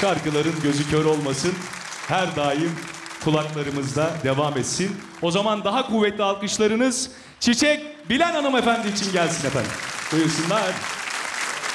şarkıların gözü kör olmasın. Her daim kulaklarımızda devam etsin. O zaman daha kuvvetli alkışlarınız Çiçek Bilen hanımefendi için gelsin efendim. Buyursunlar.